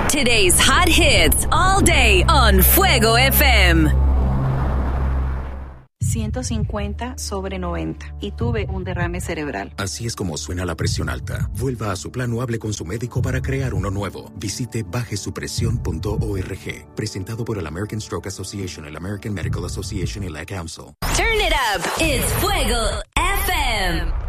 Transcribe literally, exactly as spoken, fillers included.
Today's hot hits all day on Fuego F M. ciento cincuenta sobre noventa y tuve un derrame cerebral. Así es como suena la presión alta. Vuelva a su plan o hable con su médico para crear uno nuevo. Visite baje su presión punto org. Presentado por el American Stroke Association, el American Medical Association y la Council. Turn it up. It's Fuego F M.